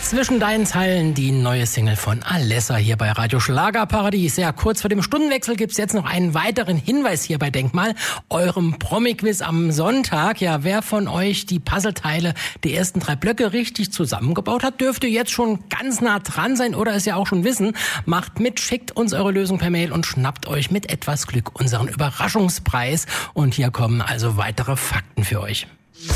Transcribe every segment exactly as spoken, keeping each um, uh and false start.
Zwischen deinen Zeilen die neue Single von Alessa hier bei Radio Schlagerparadies. Ja, kurz vor dem Stundenwechsel gibt's jetzt noch einen weiteren Hinweis hier bei Denkmal, eurem Promi-Quiz am Sonntag. Ja, wer von euch die Puzzleteile der ersten drei Blöcke richtig zusammengebaut hat, dürfte jetzt schon ganz nah dran sein oder es ja auch schon wissen. Macht mit, schickt uns eure Lösung per Mail und schnappt euch mit etwas Glück unseren Überraschungspreis. Und hier kommen also weitere Fakten für euch.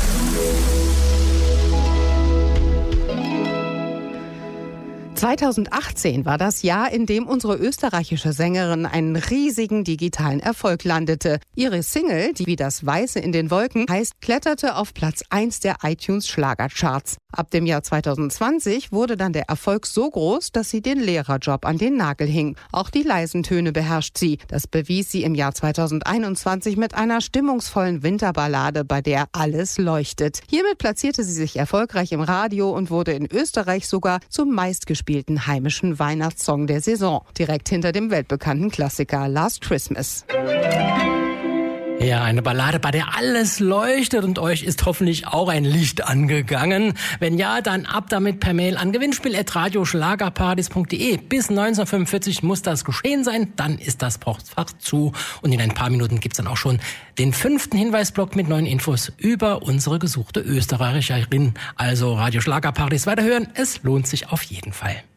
zweitausendachtzehn war das Jahr, in dem unsere österreichische Sängerin einen riesigen digitalen Erfolg landete. Ihre Single, die wie das Weiße in den Wolken heißt, kletterte auf Platz eins der iTunes-Schlagercharts. Ab dem Jahr zweitausendzwanzig wurde dann der Erfolg so groß, dass sie den Lehrerjob an den Nagel hing. Auch die leisen Töne beherrscht sie. Das bewies sie im Jahr zweitausendeinundzwanzig mit einer stimmungsvollen Winterballade, bei der alles leuchtet. Hiermit platzierte sie sich erfolgreich im Radio und wurde in Österreich sogar zum meistgespielten heimischen Weihnachtssong der Saison, direkt hinter dem weltbekannten Klassiker Last Christmas. Ja, eine Ballade, bei der alles leuchtet und euch ist hoffentlich auch ein Licht angegangen. Wenn ja, dann ab damit per Mail an gewinnspiel at radioschlagerpartys punkt de. Bis neunzehnhundertfünfundvierzig muss das geschehen sein, dann ist das Postfach zu und in ein paar Minuten gibt's dann auch schon den fünften Hinweisblock mit neuen Infos über unsere gesuchte Österreicherin. Also Radio Schlagerpartys weiterhören, es lohnt sich auf jeden Fall.